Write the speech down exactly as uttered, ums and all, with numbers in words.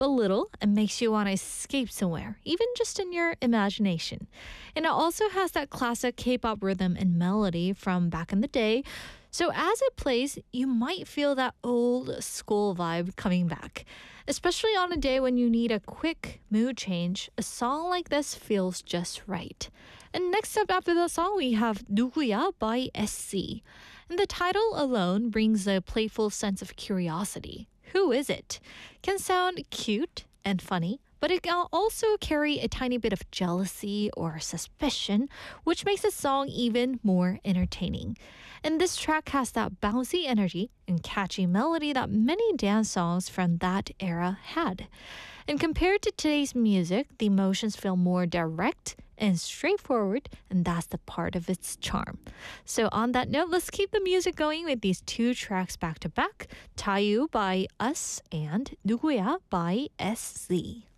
a little and makes you want to escape somewhere, even just in your imagination. And it also has that classic K-pop rhythm and melody from back in the day. So as it plays, you might feel that old school vibe coming back. Especially on a day when you need a quick mood change, a song like this feels just right. And next up after the song, we have 누구야 by S C. And the title alone brings a playful sense of curiosity. Who is it? Can sound cute and funny, but it can also carry a tiny bit of jealousy or suspicion, which makes the song even more entertaining. And this track has that bouncy energy and catchy melody that many dance songs from that era had. And compared to today's music, the emotions feel more direct and straightforward, and that's the part of its charm. So on that note, let's keep the music going with these two tracks back to back, 타유 by Us and 누구야 by S C.